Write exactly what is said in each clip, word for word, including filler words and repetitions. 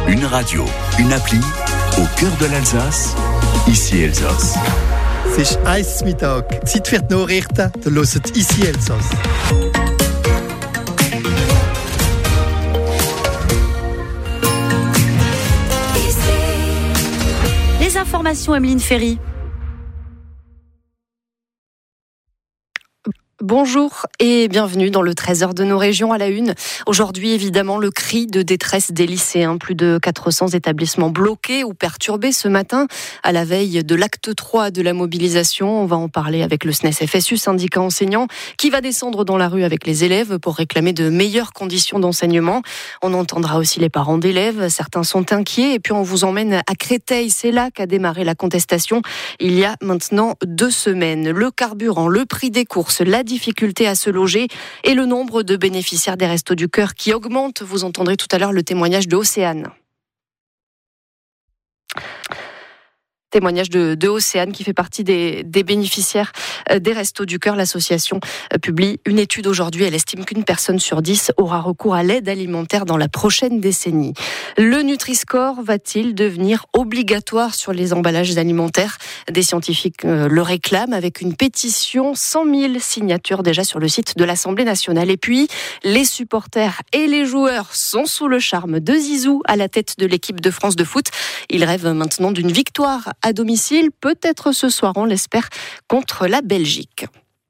Une radio, une appli, au cœur de l'Alsace, ici Elsass. Es ist eins Mittag. Zeit für die Nachrichten. Ihr hört ici Elsass. Les informations, Emeline Ferry. Bonjour et bienvenue dans le treize heures de nos régions à la une. Aujourd'hui, évidemment, le cri de détresse des lycéens. Plus de quatre cents établissements bloqués ou perturbés ce matin à la veille de l'acte trois de la mobilisation. On va en parler avec le S N E S F S U, syndicat enseignant, qui va descendre dans la rue avec les élèves pour réclamer de meilleures conditions d'enseignement. On entendra aussi les parents d'élèves. Certains sont inquiets et puis on vous emmène à Créteil. C'est là qu'a démarré la contestation il y a maintenant deux semaines. Le carburant, le prix des courses, la difficulté à se loger et le nombre de bénéficiaires des Restos du Cœur qui augmente. Vous entendrez tout à l'heure le témoignage de Océane. Témoignage de, de Océane qui fait partie des, des bénéficiaires des Restos du Cœur. L'association publie une étude aujourd'hui. Elle estime qu'une personne sur dix aura recours à l'aide alimentaire dans la prochaine décennie. Le Nutri-Score va-t-il devenir obligatoire sur les emballages alimentaires ? Des scientifiques le réclament avec une pétition, cent mille signatures déjà sur le site de l'Assemblée nationale. Et puis, les supporters et les joueurs sont sous le charme de Zizou à la tête de l'équipe de France de foot. Ils rêvent maintenant d'une victoire à domicile, peut-être ce soir, on l'espère, contre la Belgique.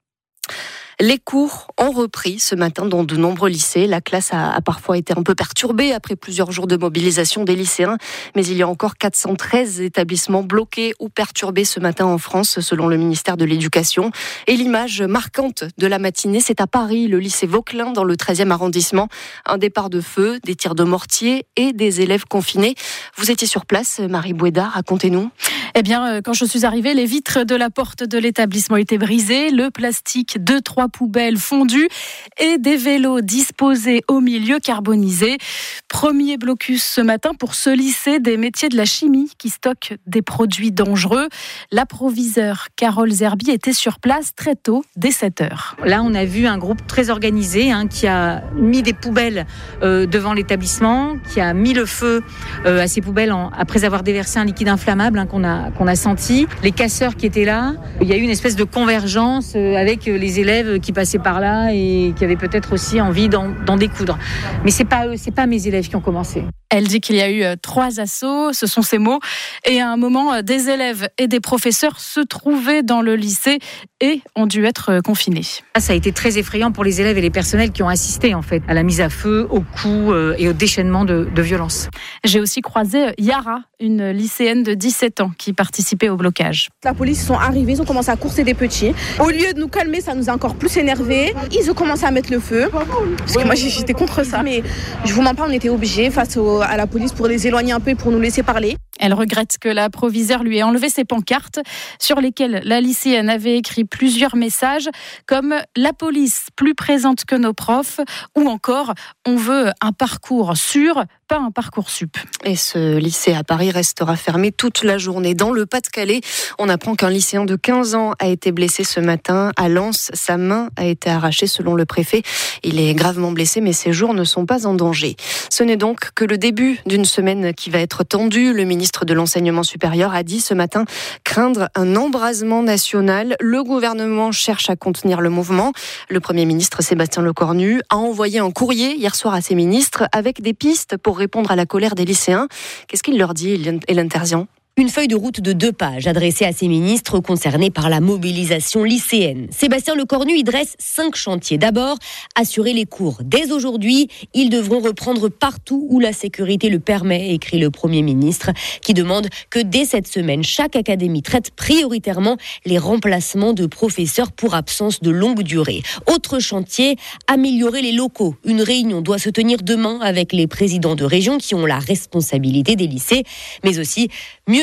Les cours ont repris ce matin dans de nombreux lycées. La classe a, a parfois été un peu perturbée après plusieurs jours de mobilisation des lycéens. Mais il y a encore quatre cent treize établissements bloqués ou perturbés ce matin en France, selon le ministère de l'Éducation. Et l'image marquante de la matinée, c'est à Paris, le lycée Vauquelin, dans le treizième arrondissement. Un départ de feu, des tirs de mortier et des élèves confinés. Vous étiez sur place, Marie Bouédard, racontez-nous. Eh bien, quand je suis arrivée, les vitres de la porte de l'établissement étaient brisées, le plastique de trois poubelles fondues et des vélos disposés au milieu carbonisés. Premier blocus ce matin pour ce lycée des métiers de la chimie qui stocke des produits dangereux. La proviseure Carole Zerbi était sur place très tôt, dès sept heures. Là, on a vu un groupe très organisé hein, qui a mis des poubelles euh, devant l'établissement, qui a mis le feu euh, à ces poubelles en, après avoir déversé un liquide inflammable hein, qu'on a qu'on a senti. Les casseurs qui étaient là, il y a eu une espèce de convergence avec les élèves qui passaient par là et qui avaient peut-être aussi envie d'en, d'en découdre. Mais c'est pas eux, c'est pas mes élèves qui ont commencé. Elle dit qu'il y a eu trois assauts, ce sont ses mots, et à un moment, des élèves et des professeurs se trouvaient dans le lycée et ont dû être confinés. Ça a été très effrayant pour les élèves et les personnels qui ont assisté en fait à la mise à feu, aux coups et au déchaînement de, de violence. J'ai aussi croisé Yara, une lycéenne de dix-sept ans qui participait au blocage. La police ils sont arrivés, ils ont commencé à courser des petits. Au lieu de nous calmer, ça nous a encore plus énervés. Ils ont commencé à mettre le feu. Parce que moi j'étais contre ça. Mais je vous mens pas, on était obligés face au, à la police pour les éloigner un peu et pour nous laisser parler. Elle regrette que la proviseure lui ait enlevé ses pancartes sur lesquelles la lycéenne avait écrit plusieurs messages comme « La police plus présente que nos profs » ou encore « On veut un parcours sûr, pas un parcours sup ». Et ce lycée à Paris restera fermé toute la journée. Dans le Pas-de-Calais, on apprend qu'un lycéen de quinze ans a été blessé ce matin. À Lens, sa main a été arrachée selon le préfet. Il est gravement blessé, mais ses jours ne sont pas en danger. Ce n'est donc que le début d'une semaine qui va être tendue. Le ministre de l'Enseignement supérieur a dit ce matin craindre un embrasement national. Le gouvernement cherche à contenir le mouvement. Le Premier ministre Sébastien Lecornu a envoyé un courrier hier soir à ses ministres avec des pistes pour répondre à la colère des lycéens. Qu'est-ce qu'il leur dit, Hélène Terzian ? Une feuille de route de deux pages adressée à ces ministres concernés par la mobilisation lycéenne. Sébastien Lecornu y dresse cinq chantiers. D'abord, assurer les cours. Dès aujourd'hui, ils devront reprendre partout où la sécurité le permet, écrit le Premier ministre, qui demande que dès cette semaine, chaque académie traite prioritairement les remplacements de professeurs pour absence de longue durée. Autre chantier, améliorer les locaux. Une réunion doit se tenir demain avec les présidents de région qui ont la responsabilité des lycées, mais aussi mieux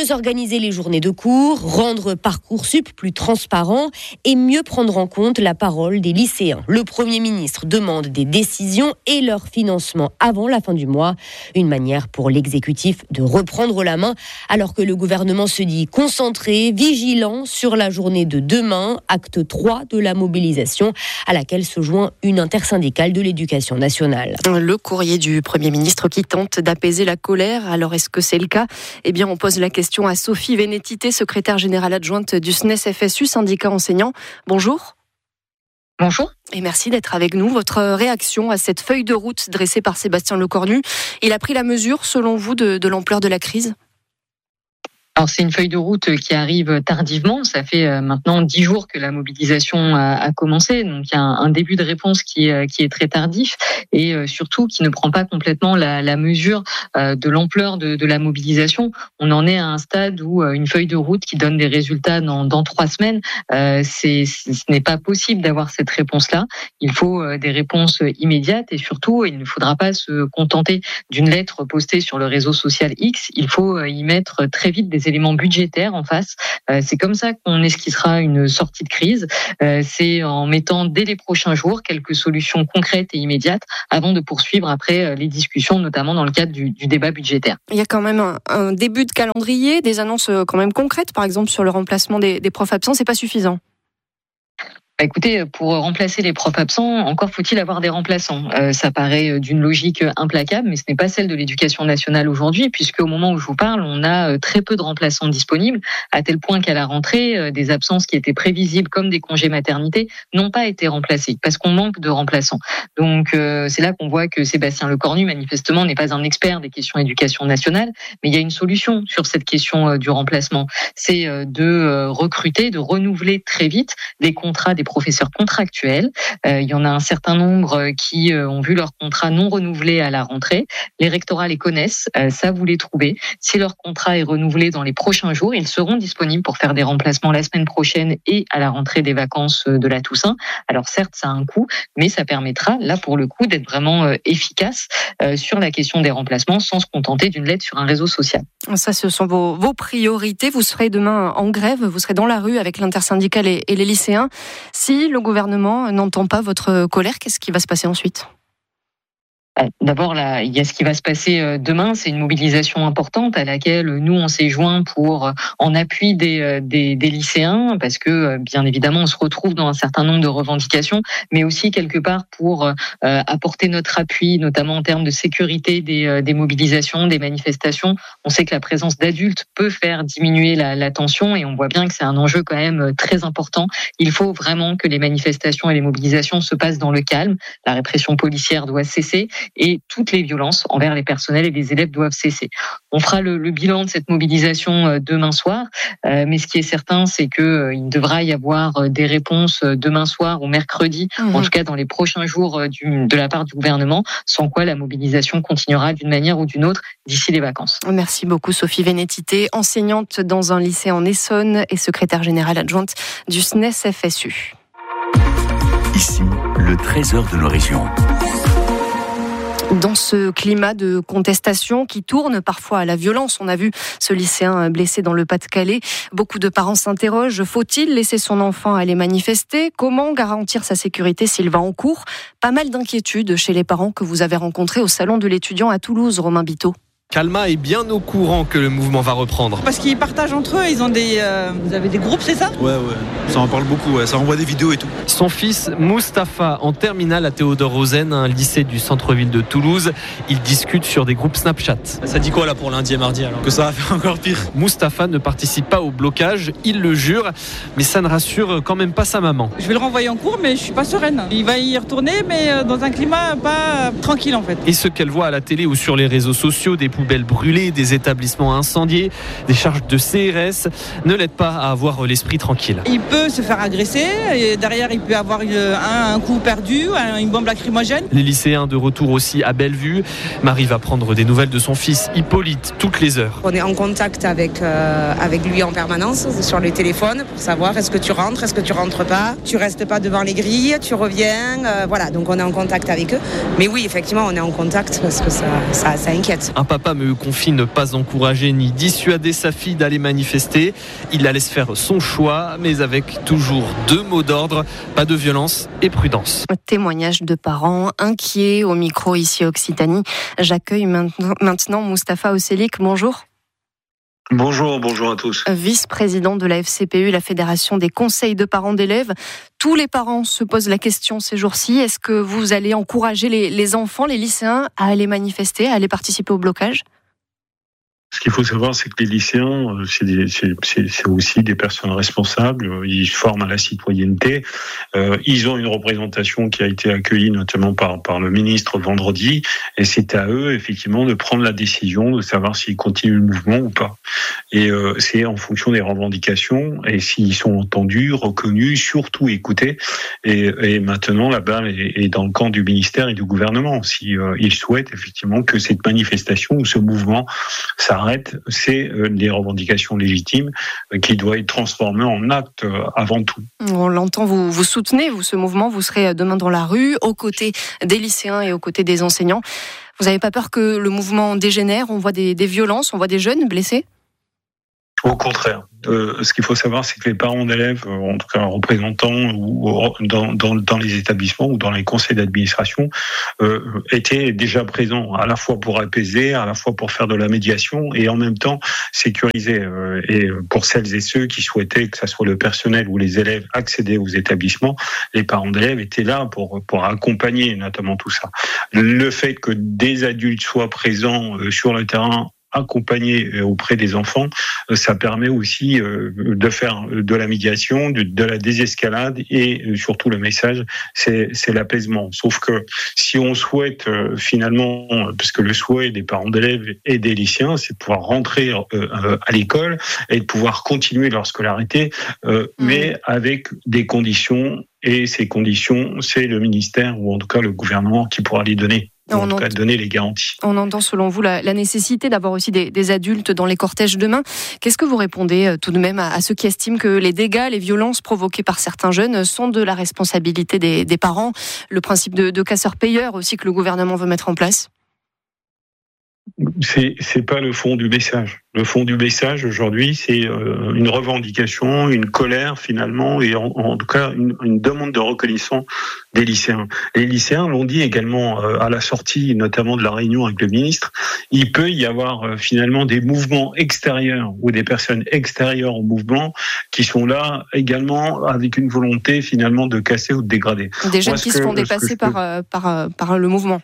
Mieux organiser les journées de cours, rendre Parcoursup plus transparent et mieux prendre en compte la parole des lycéens. Le Premier ministre demande des décisions et leur financement avant la fin du mois. Une manière pour l'exécutif de reprendre la main alors que le gouvernement se dit concentré, vigilant sur la journée de demain, acte trois de la mobilisation à laquelle se joint une intersyndicale de l'éducation nationale. Le courrier du Premier ministre qui tente d'apaiser la colère. Alors est-ce que c'est le cas ? Eh bien on pose la question à Sophie Vénétité, secrétaire générale adjointe du S N E S F S U, syndicat enseignant. Bonjour. Bonjour. Et merci d'être avec nous. Votre réaction à cette feuille de route dressée par Sébastien Lecornu, il a pris la mesure, selon vous, de, de l'ampleur de la crise ? Alors c'est une feuille de route qui arrive tardivement. Ça fait maintenant dix jours que la mobilisation a, a commencé. Donc il y a un, un début de réponse qui, qui est très tardif et surtout qui ne prend pas complètement la, la mesure de l'ampleur de, de la mobilisation. On en est à un stade où une feuille de route qui donne des résultats dans, dans trois semaines, euh, c'est, ce n'est pas possible d'avoir cette réponse-là. Il faut des réponses immédiates et surtout il ne faudra pas se contenter d'une lettre postée sur le réseau social X. Il faut y mettre très vite des éléments budgétaires en face. Euh, c'est comme ça qu'on esquissera une sortie de crise. Euh, c'est en mettant dès les prochains jours quelques solutions concrètes et immédiates avant de poursuivre après les discussions, notamment dans le cadre du, du débat budgétaire. Il y a quand même un, un début de calendrier, des annonces quand même concrètes, par exemple sur le remplacement des, des profs absents, c'est pas suffisant. Écoutez, pour remplacer les profs absents, encore faut-il avoir des remplaçants. Euh, ça paraît d'une logique implacable, mais ce n'est pas celle de l'éducation nationale aujourd'hui, puisque au moment où je vous parle, on a très peu de remplaçants disponibles, à tel point qu'à la rentrée, des absences qui étaient prévisibles comme des congés maternité n'ont pas été remplacées, parce qu'on manque de remplaçants. Donc euh, c'est là qu'on voit que Sébastien Lecornu, manifestement, n'est pas un expert des questions éducation nationale, mais il y a une solution sur cette question du remplacement. C'est de recruter, de renouveler très vite les contrats des professeurs contractuels. Euh, il y en a un certain nombre qui ont vu leur contrat non renouvelé à la rentrée. Les rectorats les connaissent, euh, ça vous les trouvez. Si leur contrat est renouvelé dans les prochains jours, ils seront disponibles pour faire des remplacements la semaine prochaine et à la rentrée des vacances de la Toussaint. Alors certes, ça a un coût, mais ça permettra, là pour le coup, d'être vraiment euh, efficace euh, sur la question des remplacements sans se contenter d'une lettre sur un réseau social. Ça, ce sont vos, vos priorités. Vous serez demain en grève, vous serez dans la rue avec l'intersyndicale et, et les lycéens. Si le gouvernement n'entend pas votre colère, qu'est-ce qui va se passer ensuite ? D'abord, là, il y a ce qui va se passer demain. C'est une mobilisation importante à laquelle nous, on s'est joints pour, en appui des, des, des lycéens, parce que, bien évidemment, on se retrouve dans un certain nombre de revendications, mais aussi quelque part pour euh, apporter notre appui, notamment en termes de sécurité des, des mobilisations, des manifestations. On sait que la présence d'adultes peut faire diminuer la, la tension et on voit bien que c'est un enjeu quand même très important. Il faut vraiment que les manifestations et les mobilisations se passent dans le calme. La répression policière doit cesser et toutes les violences envers les personnels et les élèves doivent cesser. On fera le, le bilan de cette mobilisation demain soir, euh, mais ce qui est certain, c'est qu'il euh, devra y avoir des réponses demain soir ou mercredi, mmh. en tout cas dans les prochains jours du, de la part du gouvernement, sans quoi la mobilisation continuera d'une manière ou d'une autre d'ici les vacances. Merci beaucoup Sophie Vénétité, enseignante dans un lycée en Essonne et secrétaire générale adjointe du S N E S F S U. Ici, le trésor de nos régions. Dans ce climat de contestation qui tourne parfois à la violence, on a vu ce lycéen blessé dans le Pas-de-Calais. Beaucoup de parents s'interrogent, faut-il laisser son enfant aller manifester ? Comment garantir sa sécurité s'il va en cours ? Pas mal d'inquiétudes chez les parents que vous avez rencontrés au salon de l'étudiant à Toulouse, Romain Biteau. Calma est bien au courant que le mouvement va reprendre. Parce qu'ils partagent entre eux, ils ont des, euh, vous avez des groupes, c'est ça ? Ouais, ouais, ça en parle beaucoup, ouais. Ça envoie des vidéos et tout. Son fils, Mustapha, en terminale à Théodore Rosen, un lycée du centre-ville de Toulouse, il discute sur des groupes Snapchat. Ça dit quoi là pour lundi et mardi alors ? Que ça va faire encore pire. Mustapha ne participe pas au blocage, il le jure, mais ça ne rassure quand même pas sa maman. Je vais le renvoyer en cours, mais je suis pas sereine. Il va y retourner, mais dans un climat pas tranquille en fait. Et ce qu'elle voit à la télé ou sur les réseaux sociaux, des poubelles brûlées, des établissements incendiés, des charges de C R S, ne l'aident pas à avoir l'esprit tranquille. Il peut se faire agresser, et derrière il peut avoir un, un coup perdu, une bombe lacrymogène. Les lycéens de retour aussi à Bellevue. Marie va prendre des nouvelles de son fils Hippolyte toutes les heures. On est en contact avec, euh, avec lui en permanence sur le téléphone pour savoir est-ce que tu rentres, est-ce que tu rentres pas, tu restes pas devant les grilles, tu reviens, euh, voilà, donc on est en contact avec eux. Mais oui, effectivement, on est en contact parce que ça, ça, ça inquiète. Un papa papa me confie ne pas encourager ni dissuader sa fille d'aller manifester. Il la laisse faire son choix, mais avec toujours deux mots d'ordre, pas de violence et prudence. Témoignage de parents inquiets au micro ici Occitanie. J'accueille maintenant Mustapha Oselik. Bonjour. Bonjour, bonjour à tous. Vice-président de la F C P U, la Fédération des conseils de parents d'élèves. Tous les parents se posent la question ces jours-ci. Est-ce que vous allez encourager les, les enfants, les lycéens à aller manifester, à aller participer au blocage ? Ce qu'il faut savoir, c'est que les lycéens, c'est, des, c'est, c'est, c'est aussi des personnes responsables. Ils forment à la citoyenneté. Euh, ils ont une représentation qui a été accueillie notamment par, par le ministre vendredi. Et c'est à eux, effectivement, de prendre la décision de savoir s'ils continuent le mouvement ou pas. Et euh, c'est en fonction des revendications et s'ils sont entendus, reconnus, surtout écoutés. Et, et maintenant, la balle est, est dans le camp du ministère et du gouvernement. Si euh, ils souhaitent effectivement que cette manifestation ou ce mouvement s'arrête, c'est les revendications légitimes qui doivent être transformées en actes avant tout. On l'entend, vous, vous soutenez vous, ce mouvement, vous serez demain dans la rue, aux côtés des lycéens et aux côtés des enseignants. Vous n'avez pas peur que le mouvement dégénère ? On voit des, des violences, on voit des jeunes blessés ? Au contraire. Euh, ce qu'il faut savoir, c'est que les parents d'élèves, en tout cas représentants ou dans, dans, dans les établissements ou dans les conseils d'administration, euh, étaient déjà présents à la fois pour apaiser, à la fois pour faire de la médiation et en même temps sécuriser. Euh, et pour celles et ceux qui souhaitaient que ce soit le personnel ou les élèves accéder aux établissements, les parents d'élèves étaient là pour, pour accompagner notamment tout ça. Le fait que des adultes soient présents euh, sur le terrain, accompagner auprès des enfants, ça permet aussi de faire de la médiation, de, de la désescalade et surtout le message, c'est, c'est l'apaisement. Sauf que si on souhaite finalement, parce que le souhait des parents d'élèves et des lycéens, c'est de pouvoir rentrer à l'école et de pouvoir continuer leur scolarité, mmh. mais avec des conditions, et ces conditions, c'est le ministère ou en tout cas le gouvernement qui pourra les donner. En tout cas, donner les garanties. On entend selon vous la, la nécessité d'avoir aussi des, des adultes dans les cortèges demain. Qu'est-ce que vous répondez euh, tout de même à, à ceux qui estiment que les dégâts, les violences provoquées par certains jeunes sont de la responsabilité des, des parents ? Le principe de, de casseur-payeur aussi que le gouvernement veut mettre en place ? C'est, c'est pas le fond du message. Le fond du message aujourd'hui, c'est euh, une revendication, une colère finalement, et en, en tout cas une, une demande de reconnaissance des lycéens. Les lycéens l'ont dit également euh, à la sortie, notamment de la réunion avec le ministre. Il peut y avoir euh, finalement des mouvements extérieurs ou des personnes extérieures au mouvement qui sont là également avec une volonté finalement de casser ou de dégrader. Des jeunes qui se font dépasser par, euh, par par le mouvement.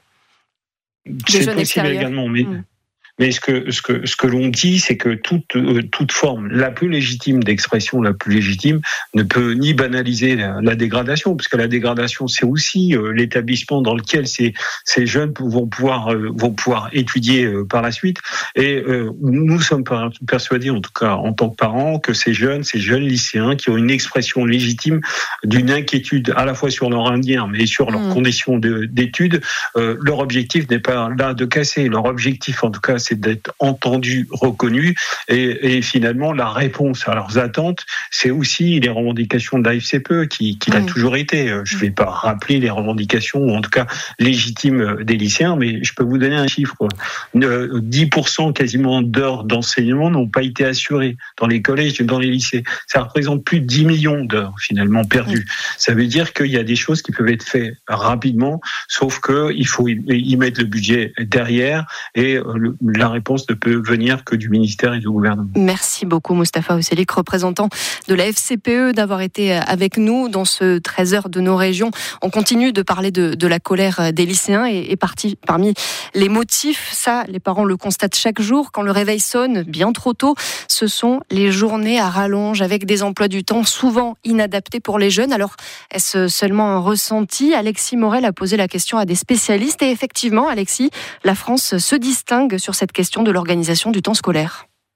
C'est possible extérieurs. également, mais, mmh. mais ce que, ce que, ce que l'on dit, c'est que toute, euh, toute forme, la plus légitime d'expression, la plus légitime, ne peut ni banaliser la, la dégradation, parce que la dégradation, c'est aussi euh, l'établissement dans lequel ces, ces jeunes vont pouvoir, euh, vont pouvoir étudier euh, par la suite. Et euh, nous sommes persuadés, en tout cas en tant que parents, que ces jeunes, ces jeunes lycéens qui ont une expression légitime d'une inquiétude à la fois sur leur avenir, mais sur leurs mmh. conditions de, d'études, euh, leur objectif n'est pas là de casser. Leur objectif, en tout cas, c'est d'être entendus, reconnus, et, et finalement, la réponse à leurs attentes, c'est aussi les revendications de la F C P E qui, qui mmh. l'a toujours été. Je ne vais pas rappeler les revendications, ou en tout cas légitimes des lycéens, mais je peux vous donner un chiffre. dix pour cent quasiment d'heures d'enseignement n'ont pas été assurées dans les collèges et dans les lycées. Ça représente plus de dix millions d'heures finalement perdues. Mmh. Ça veut dire qu'il y a des choses qui peuvent être faites rapidement, sauf qu'il faut y mettre le budget derrière, et le, la réponse ne peut venir que du ministère et du gouvernement. Merci beaucoup Mustapha Oselik, représentant de la F C P E, d'avoir été avec nous dans ce treize heures de nos régions. On continue de parler de, de la colère des lycéens, et, et parti, parmi les motifs, ça les parents le constatent chaque jour, quand le réveil sonne bien trop tôt, ce sont les journées à rallonge avec des emplois du temps souvent inadaptés pour les jeunes. Alors est-ce seulement un ressenti ? Alexis Morel a posé la question à des spécialistes, et effectivement Alexis, la France se distingue sur cette question de l'organisation du temps scolaire.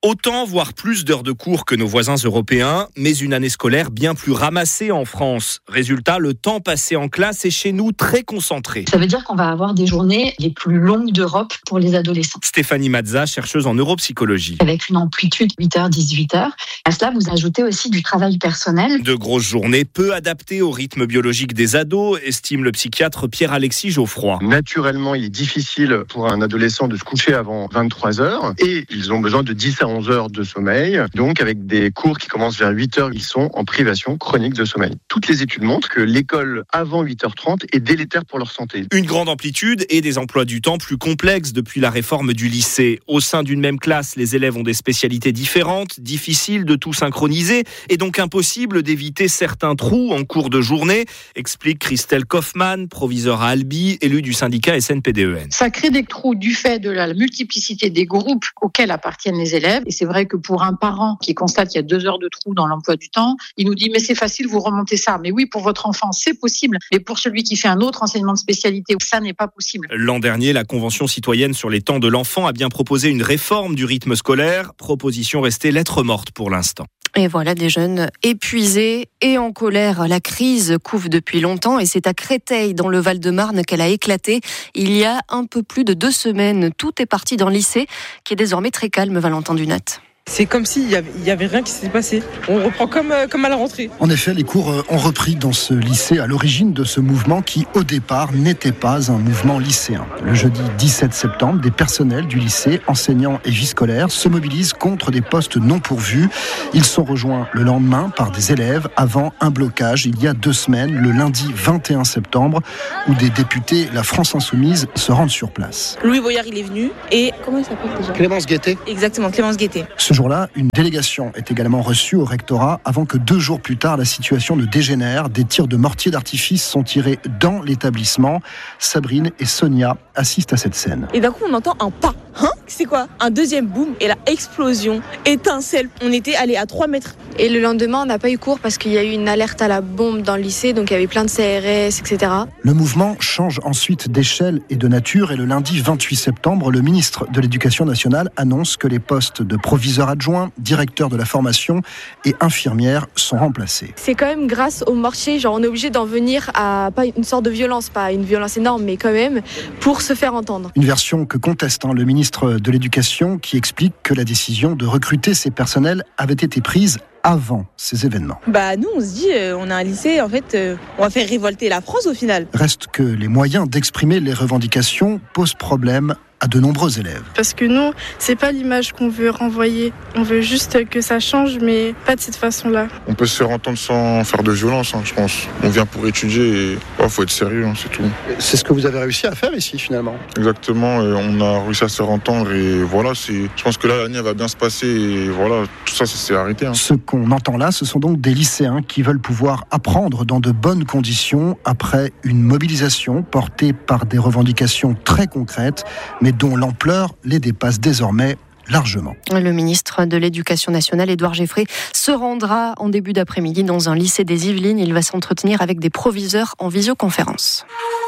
Autant, voire plus d'heures de cours que nos voisins européens, mais une année scolaire bien plus ramassée en France. Résultat, le temps passé en classe est chez nous très concentré. Ça veut dire qu'on va avoir des journées les plus longues d'Europe pour les adolescents. Stéphanie Mazza, chercheuse en neuropsychologie. Avec une amplitude huit heures dix-huit heures. À cela, vous ajoutez aussi du travail personnel. De grosses journées peu adaptées au rythme biologique des ados, estime le psychiatre Pierre-Alexis Geoffroy. Naturellement, il est difficile pour un adolescent de se coucher avant vingt-trois heures et ils ont besoin de dix à onze heures de sommeil. Donc, avec des cours qui commencent vers huit heures, ils sont en privation chronique de sommeil. Toutes les études montrent que l'école avant huit heures trente est délétère pour leur santé. Une grande amplitude et des emplois du temps plus complexes depuis la réforme du lycée. Au sein d'une même classe, les élèves ont des spécialités différentes, difficiles de tout synchroniser et donc impossible d'éviter certains trous en cours de journée, explique Christelle Kaufmann, proviseure à Albi, élue du syndicat S N P D E N. Ça crée des trous du fait de la multiplicité des groupes auxquels appartiennent les élèves. Et c'est vrai que pour un parent qui constate qu'il y a deux heures de trou dans l'emploi du temps, il nous dit mais c'est facile, vous remontez ça. Mais oui, pour votre enfant, c'est possible. Mais pour celui qui fait un autre enseignement de spécialité, ça n'est pas possible. L'an dernier, la Convention citoyenne sur les temps de l'enfant a bien proposé une réforme du rythme scolaire. Proposition restée lettre morte pour l'instant. Et voilà des jeunes épuisés et en colère. La crise couve depuis longtemps et c'est à Créteil, dans le Val-de-Marne, qu'elle a éclaté il y a un peu plus de deux semaines. Tout est parti dans le lycée, qui est désormais très calme, Valentin Dunat. C'est comme s'il n'y avait, avait rien qui s'était passé. On reprend comme, euh, comme à la rentrée. En effet, les cours ont repris dans ce lycée à l'origine de ce mouvement qui, au départ, n'était pas un mouvement lycéen. Le jeudi dix-sept septembre, des personnels du lycée, enseignants et vie scolaire, se mobilisent contre des postes non pourvus. Ils sont rejoints le lendemain par des élèves avant un blocage il y a deux semaines, le lundi vingt et un septembre, où des députés, la France Insoumise, se rendent sur place. Louis Boyard, il est venu et... Comment il s'appelle déjà ? Clémence Guettet. Exactement, Clémence Guettet. Ce jour-là, une délégation est également reçue au rectorat avant que deux jours plus tard, la situation ne dégénère. Des tirs de mortier d'artifice sont tirés dans l'établissement. Sabrine et Sonia assistent à cette scène. Et d'un coup, on entend un pas. Hein ? C'est quoi ? Un deuxième boom et la explosion, étincelle. On était allé à trois mètres. Et le lendemain, on n'a pas eu cours parce qu'il y a eu une alerte à la bombe dans le lycée, donc il y avait plein de C R S, et cetera. Le mouvement change ensuite d'échelle et de nature et le lundi vingt-huit septembre, le ministre de l'Éducation nationale annonce que les postes de proviseur adjoint, directeur de la formation et infirmière sont remplacés. C'est quand même grâce au mortier, genre on est obligé d'en venir à pas une sorte de violence, pas une violence énorme, mais quand même pour se faire entendre. Une version que conteste hein, le ministre de l'Éducation qui explique que la décision de recruter ces personnels avait été prise avant ces événements. Bah nous on se dit, euh, on a un lycée, en fait euh, on va faire révolter la France au final. Reste que les moyens d'exprimer les revendications posent problème à de nombreux élèves. Parce que nous, c'est pas l'image qu'on veut renvoyer. On veut juste que ça change, mais pas de cette façon-là. On peut se faire entendre sans faire de violence, hein, je pense. On vient pour étudier et il ouais, faut être sérieux, hein, c'est tout. C'est ce que vous avez réussi à faire ici, finalement. Exactement, et on a réussi à se faire entendre et voilà, c'est... je pense que là, l'année va bien se passer et voilà, tout ça, ça s'est arrêté. Hein. Ce qu'on entend là, ce sont donc des lycéens qui veulent pouvoir apprendre dans de bonnes conditions après une mobilisation portée par des revendications très concrètes, mais dont l'ampleur les dépasse désormais largement. Le ministre de l'Éducation nationale, Édouard Geffrey, se rendra en début d'après-midi dans un lycée des Yvelines. Il va s'entretenir avec des proviseurs en visioconférence.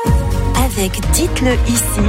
Avec Dites-le ici.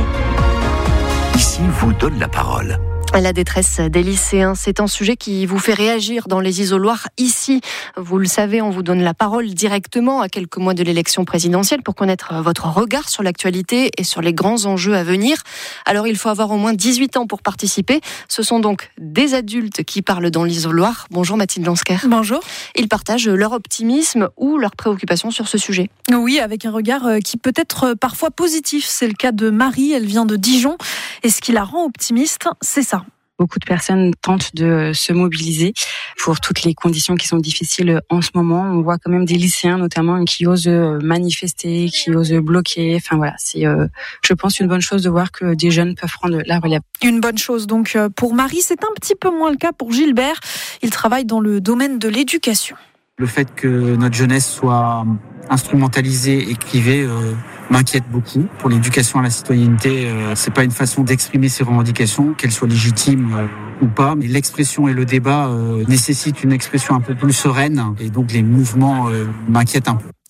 Ici vous donne la parole. La détresse des lycéens, c'est un sujet qui vous fait réagir dans les isoloirs ici. Vous le savez, on vous donne la parole directement à quelques mois de l'élection présidentielle pour connaître votre regard sur l'actualité et sur les grands enjeux à venir. Alors il faut avoir au moins dix-huit ans pour participer. Ce sont donc des adultes qui parlent dans l'isoloir. Bonjour Mathilde Lansker. Bonjour. Ils partagent leur optimisme ou leur préoccupation sur ce sujet. Oui, avec un regard qui peut être parfois positif. C'est le cas de Marie, elle vient de Dijon. Et ce qui la rend optimiste, c'est ça. Beaucoup de personnes tentent de se mobiliser pour toutes les conditions qui sont difficiles en ce moment. On voit quand même des lycéens notamment qui osent manifester, qui osent bloquer. Enfin voilà, c'est euh, je pense une bonne chose de voir que des jeunes peuvent prendre la relève. Une bonne chose donc pour Marie, c'est un petit peu moins le cas pour Gilbert. Il travaille dans le domaine de l'éducation. Le fait que notre jeunesse soit instrumentalisée et clivée euh, m'inquiète beaucoup. Pour l'éducation à la citoyenneté, euh, c'est pas une façon d'exprimer ses revendications, qu'elles soient légitimes euh, ou pas. Mais l'expression et le débat euh, nécessitent une expression un peu plus sereine et donc les mouvements euh, m'inquiètent un peu.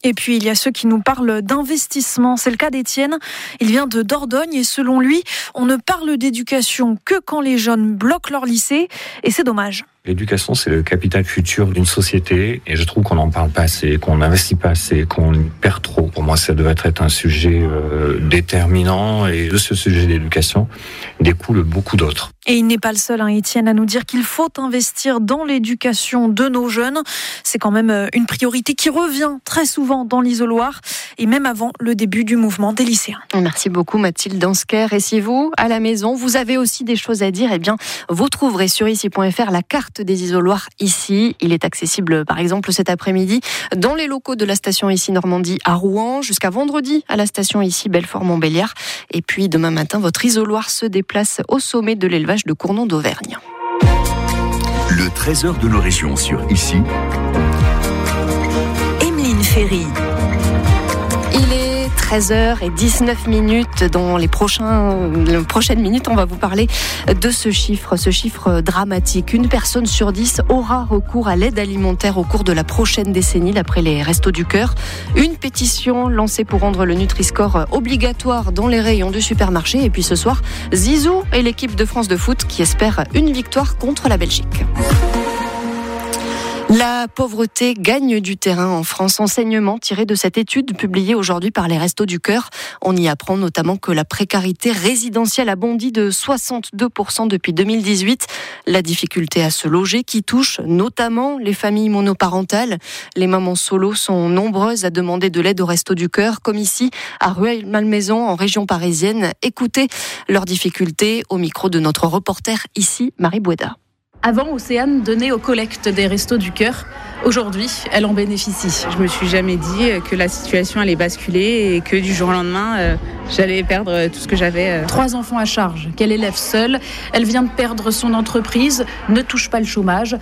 Et puis, il y a ceux qui nous parlent d'investissement. C'est le cas d'Étienne. Il vient de Dordogne et selon lui, on ne parle d'éducation que quand les jeunes bloquent leur lycée. Et c'est dommage. L'éducation, c'est le capital futur d'une société et je trouve qu'on n'en parle pas assez, qu'on n'investit pas assez, qu'on perd trop. Pour moi, ça devrait être un sujet euh, déterminant et de ce sujet d'éducation découle beaucoup d'autres. Et il n'est pas le seul, hein, Étienne, à nous dire qu'il faut investir dans l'éducation de nos jeunes. C'est quand même une priorité qui revient très souvent dans l'isoloir et même avant le début du mouvement des lycéens. Merci beaucoup Mathilde Dansker. Et si vous, à la maison, vous avez aussi des choses à dire, eh bien, vous trouverez sur ici point f r la carte des isoloirs ici. Il est accessible, par exemple, cet après-midi dans les locaux de la station ici Normandie à Rouen, jusqu'à vendredi à la station ici Belfort-Montbéliard. Et puis demain matin, votre isoloir se déplace au sommet de l'élevage de Cournon d'Auvergne. Le trésor de nos régions sur ici. Emeline Ferry. Il est treize heures dix-neuf minutes. Dans les, prochains, les prochaines minutes, on va vous parler de ce chiffre, ce chiffre dramatique. Une personne sur dix aura recours à l'aide alimentaire au cours de la prochaine décennie, d'après les Restos du Cœur. Une pétition lancée pour rendre le Nutri-Score obligatoire dans les rayons du supermarché. Et puis ce soir, Zizou et l'équipe de France de foot qui espère une victoire contre la Belgique. La pauvreté gagne du terrain en France. Enseignement tiré de cette étude publiée aujourd'hui par les Restos du Cœur. On y apprend notamment que la précarité résidentielle a bondi de soixante-deux pour cent depuis deux mille dix-huit. La difficulté à se loger qui touche notamment les familles monoparentales. Les mamans solo sont nombreuses à demander de l'aide aux Restos du Cœur, comme ici à Rueil-Malmaison en région parisienne. Écoutez leurs difficultés au micro de notre reporter ici, Marie Boueda. Avant, Océane donnait aux collectes des Restos du Cœur. Aujourd'hui, elle en bénéficie. Je me suis jamais dit que la situation allait basculer et que du jour au lendemain, euh, j'allais perdre tout ce que j'avais. Euh. Trois enfants à charge, qu'elle élève seule. Elle vient de perdre son entreprise, ne touche pas le chômage.